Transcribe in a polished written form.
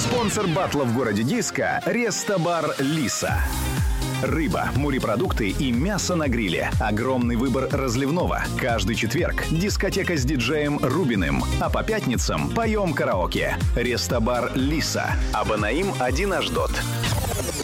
Спонсор батла в городе Диска — Рестобар Лиса. Рыба, морепродукты и мясо на гриле. Огромный выбор разливного. Каждый четверг дискотека с диджеем Рубиным. А по пятницам поем караоке. Рестобар Лиса. Абанаим 1 Аждот.